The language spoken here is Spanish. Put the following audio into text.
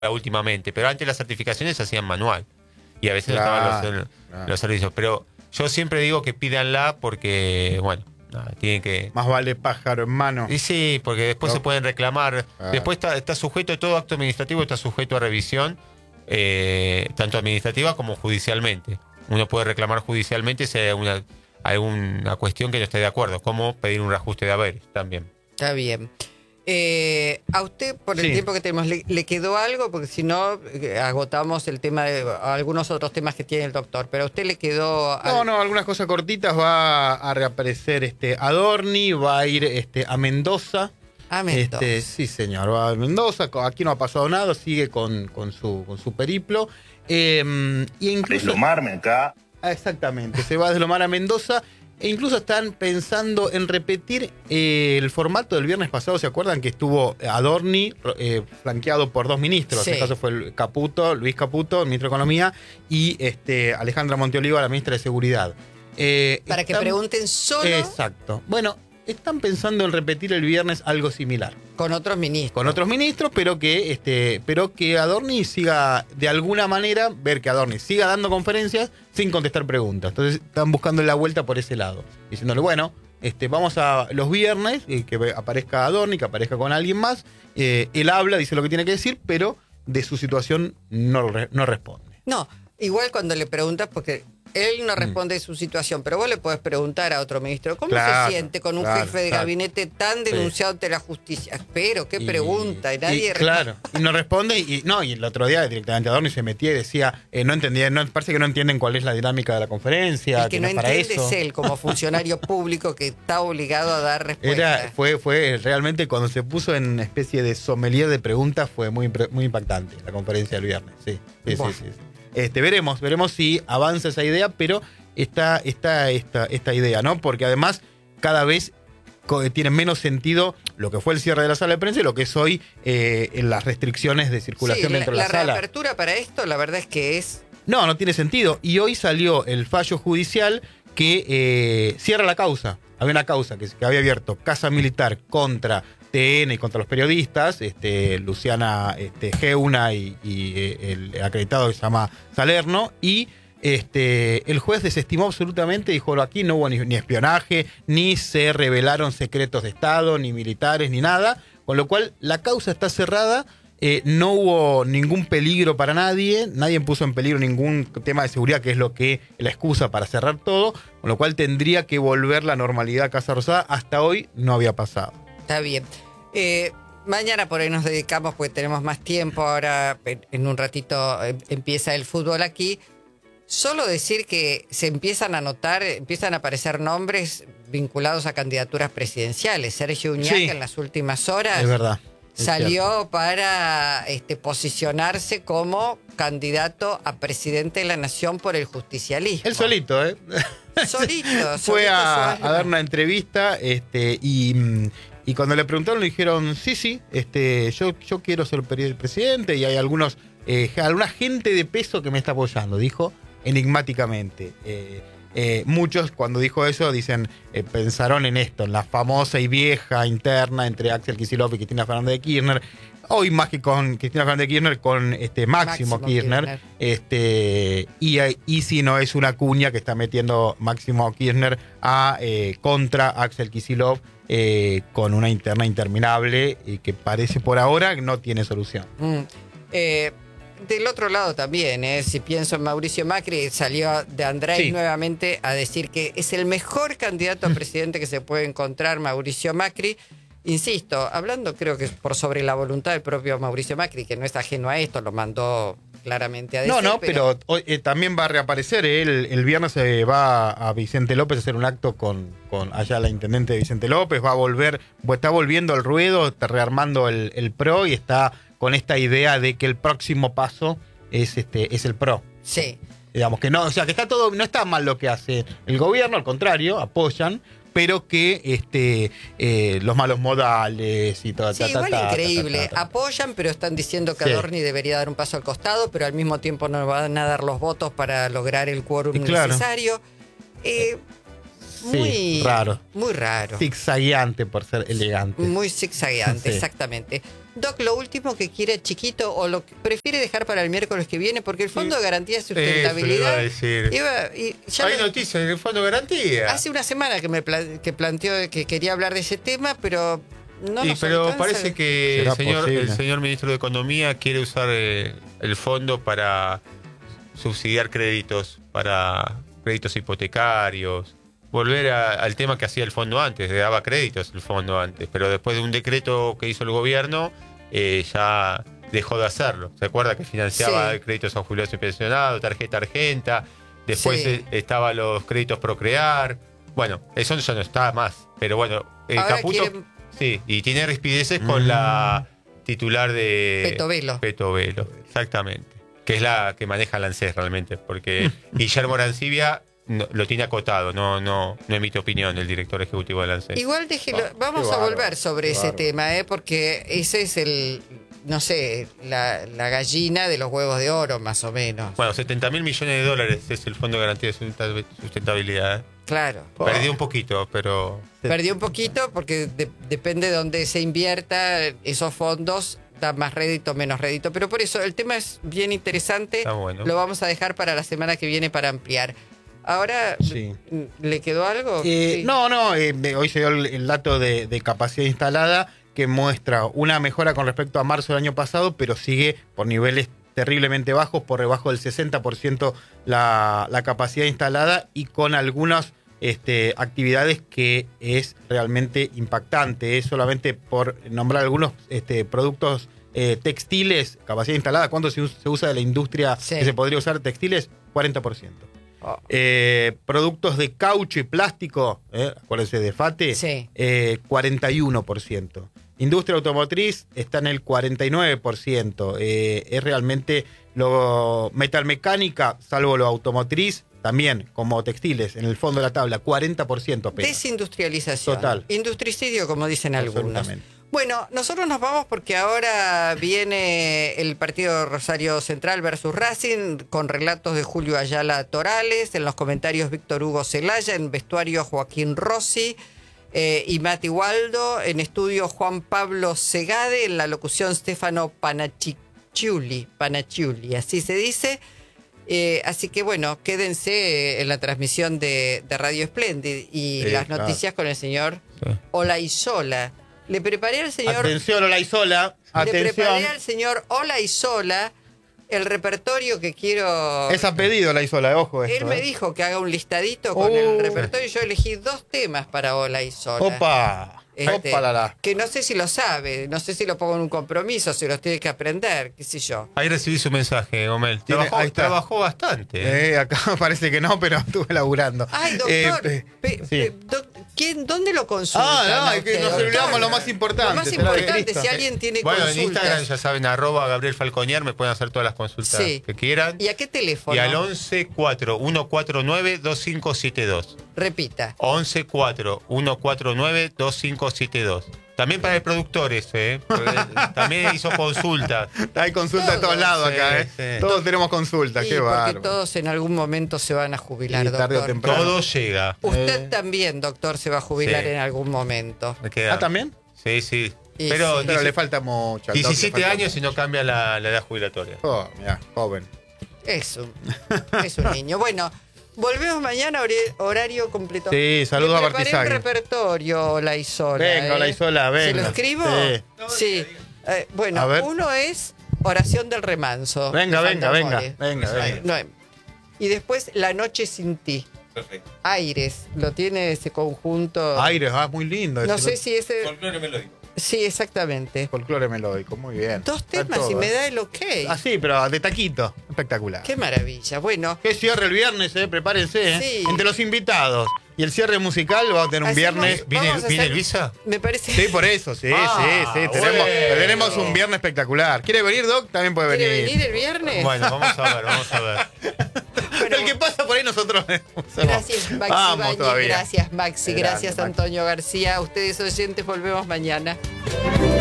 últimamente, pero antes las certificaciones se hacían manual y a veces Claro, estaban claro. los servicios. Pero yo siempre digo que pídanla porque, bueno, nada, tienen que... Más vale pájaro en mano. Y sí, porque después No. se pueden reclamar. Ah. Después está sujeto, todo acto administrativo está sujeto a revisión, tanto administrativa como judicialmente. Uno puede reclamar judicialmente si hay alguna cuestión que no esté de acuerdo, como pedir un reajuste de haberes también. Está bien. A usted, por el Sí. tiempo que tenemos, ¿le quedó algo? Porque si no, agotamos el tema de algunos otros temas que tiene el doctor. Pero a usted le quedó... No, algunas cosas cortitas. Va a reaparecer Adorni, va a ir a Mendoza. A Mendoza. Sí, señor, va a Mendoza. Aquí no ha pasado nada, sigue con su periplo. Y incluso, Deslomarme acá. exactamente, se va a deslomar a Mendoza. E incluso están pensando en repetir el formato del viernes pasado. ¿Se acuerdan que estuvo Adorni flanqueado por dos ministros? Sí. En este caso fue Luis Caputo, el ministro de Economía, y Alejandra Monteoliva, la ministra de Seguridad. Para que pregunten solo Exacto. Bueno, están pensando en repetir el viernes algo similar. con otros ministros. Con otros ministros, pero que Adorni siga, de alguna manera, ver que Adorni siga dando conferencias sin contestar preguntas. Entonces están buscando la vuelta por ese lado. Diciéndole, bueno, vamos a los viernes, que aparezca Adorni, que aparezca con alguien más. Él habla, dice lo que tiene que decir, pero de su situación no responde. No, igual cuando le preguntas, porque él no responde de su situación, pero vos le podés preguntar a otro ministro, ¿cómo Claro, se siente con un claro, jefe de claro. gabinete tan denunciado ante la justicia? Pero, ¿qué pregunta? Y nadie claro, y no responde, y el otro día directamente Adorni se metía y decía, no entendía, parece que no entienden cuál es la dinámica de la conferencia. El que no es para entiende eso. es él como funcionario público que está obligado a dar respuestas. Fue realmente cuando se puso en una especie de sommelier de preguntas, fue muy impactante la conferencia del viernes. Sí. Bueno. Veremos si avanza esa idea, pero está esta idea, ¿no? Porque además cada vez tiene menos sentido lo que fue el cierre de la sala de prensa y lo que es hoy en las restricciones de circulación dentro de la sala. La reapertura para esto, la verdad es que es... No tiene sentido. Y hoy salió el fallo judicial que cierra la causa. Había una causa que había abierto Casa Militar contra TN y contra los periodistas, Luciana Geuna y el acreditado que se llama Salerno, y el juez desestimó absolutamente, dijo, aquí no hubo ni espionaje, ni se revelaron secretos de Estado, ni militares, ni nada, con lo cual la causa está cerrada. No hubo ningún peligro para nadie puso en peligro ningún tema de seguridad, que es la excusa para cerrar todo, con lo cual tendría que volver la normalidad a Casa Rosada. Hasta hoy no había pasado. Está bien. Mañana por ahí nos dedicamos, porque tenemos más tiempo. Ahora en un ratito empieza el fútbol aquí. Solo decir que se empiezan a aparecer nombres vinculados a candidaturas presidenciales. Sergio Uñac en las últimas horas Es verdad. salió para posicionarse como candidato a presidente de la Nación por el justicialismo. Él solito, Solito. Fue a dar una entrevista y cuando le preguntaron le dijeron, sí, yo quiero ser el presidente y hay alguna gente de peso que me está apoyando, dijo enigmáticamente. Muchos cuando dijo eso pensaron en esto, en la famosa y vieja interna entre Axel Kicillof y Cristina Fernández de Kirchner. Hoy más que con Cristina Fernández de Kirchner, con Máximo Kirchner. Y si no es una cuña que está metiendo Máximo Kirchner contra Axel Kicillof con una interna interminable y que parece por ahora no tiene solución. Del otro lado también, si pienso en Mauricio Macri, salió de Andrés nuevamente a decir que es el mejor candidato a presidente que se puede encontrar Mauricio Macri. Insisto, hablando creo que por sobre la voluntad del propio Mauricio Macri, que no es ajeno a esto, lo mandó claramente a decir. Pero también va a reaparecer. El viernes se va a Vicente López a hacer un acto con allá la intendente de Vicente López, está volviendo al ruedo, está rearmando el PRO y está con esta idea de que el próximo paso es el PRO. Sí. Digamos que no, o sea que está todo, no está mal lo que hace el gobierno, al contrario, apoyan, pero que los malos modales y todo. Sí, igual increíble. Apoyan, pero están diciendo que Adorni debería dar un paso al costado, pero al mismo tiempo no van a dar los votos para lograr el quórum necesario. Muy raro. Muy raro. Zigzagueante por ser elegante. Muy zigzagueante, exactamente. Doc, lo último que quiere chiquito o lo que prefiere dejar para el miércoles que viene, porque el Fondo de Garantía de Sustentabilidad... Hay noticias del Fondo de Garantía. Hace una semana que planteó que quería hablar de ese tema, pero no nos pero alcanza. parece que el señor ministro de Economía quiere usar el fondo para subsidiar créditos, para créditos hipotecarios. Volver al tema que hacía el fondo antes, le daba créditos el fondo antes, pero después de un decreto que hizo el gobierno, ya dejó de hacerlo. ¿Se acuerda que financiaba créditos a jubilados y pensionados, tarjeta Argenta? Después estaban los créditos Procrear. Bueno, eso ya no está más. Pero bueno, Caputo sí, y tiene rispideces con la titular de Petovelo, exactamente. Que es la que maneja el ANSES realmente, porque Guillermo Arancibia lo tiene acotado, no emite opinión el director ejecutivo del ANSES. Igual vamos a volver sobre ese tema, porque ese es la gallina de los huevos de oro, más o menos. Bueno, 70.000 millones de dólares es el Fondo de Garantía de Sustentabilidad. Claro. Perdió un poquito, pero... Perdió un poquito porque depende de dónde se invierta, esos fondos dan más rédito, menos rédito. Pero por eso el tema es bien interesante. Está bueno. Lo vamos a dejar para la semana que viene para ampliar. Ahora, ¿le quedó algo? No, hoy se dio el dato de capacidad instalada que muestra una mejora con respecto a marzo del año pasado, pero sigue por niveles terriblemente bajos, por debajo del 60% la capacidad instalada y con algunas actividades que es realmente impactante. Solamente por nombrar algunos productos textiles, capacidad instalada, ¿cuánto se usa de la industria que se podría usar textiles? 40%. Productos de caucho y plástico, acuérdense de FATE, 41%. Industria automotriz está en el 49%. Es realmente metalmecánica, salvo lo automotriz, también como textiles, en el fondo de la tabla, 40% apenas. Desindustrialización. Total. Industricidio, como dicen algunos. Bueno, nosotros nos vamos porque ahora viene el partido Rosario Central versus Racing con relatos de Julio Ayala Torales, en los comentarios Víctor Hugo Celaya, en vestuario Joaquín Rossi y Mati Waldo, en estudio Juan Pablo Segade, en la locución Stefano Panacciuli, así se dice. Así que bueno, quédense en la transmisión de Radio Splendid y las noticias con el señor Olaizola. Le preparé al señor... Atención, Olaizola. Atención. Le preparé al señor Olaizola el repertorio que quiero... Es a pedido Olaizola, ojo esto. Él me dijo que haga un listadito con el repertorio y yo elegí 2 temas para Olaizola. ¡Opa! Que no sé si lo sabe, no sé si lo pongo en un compromiso, si los tiene que aprender, qué sé yo. Ahí recibí su mensaje, Omel. Trabajó bastante. Acá parece que no, pero estuve laburando. Ay, doctor, ¿dónde lo consulta? Es que nos olvidamos lo más importante. Lo más importante, si alguien tiene consultas. En Instagram ya saben, @Gabriel Falconier, me pueden hacer todas las consultas que quieran. ¿Y a qué teléfono? Y al 1141492572. Repita. 1141492572. También para el productores, también hizo consultas. Hay consultas de todos lados acá, Todos tenemos consultas, qué bárbaro. Porque todos en algún momento se van a jubilar, doctor. Todo llega. Usted también, doctor, se va a jubilar en algún momento. ¿También? Sí. Pero le falta mucho. 17 años y no cambia la edad jubilatoria. Mirá, joven. Es un niño. Bueno, volvemos mañana, horario completo. Sí, saludos a Bartizaghi. Preparé un repertorio, Olaizola. Venga, Olaizola, venga. ¿Se lo escribo? Sí. Bueno, uno es Oración del Remanso. Venga. Y después La Noche Sin Ti. Perfecto. Aires, lo tiene ese conjunto. Aires, muy lindo. No sé si ese... Folclore melódico. Sí, exactamente. Folclore melódico, muy bien. 2 temas y me da el ok. Sí, pero de taquito. Espectacular. Qué maravilla. Bueno. Que cierre el viernes, prepárense. Sí. Entre los invitados y el cierre musical vamos a tener un viernes. ¿Viene Elvisa? Me parece. Sí, por eso, sí. Tenemos un viernes espectacular. ¿Quiere venir, Doc? También puede venir. ¿Quiere venir el viernes? Bueno, vamos a ver. Bueno, el que pasa por ahí nosotros. Gracias, Maxi Bañi. Gracias, Maxi. Gracias, Antonio García. Ustedes oyentes, volvemos mañana.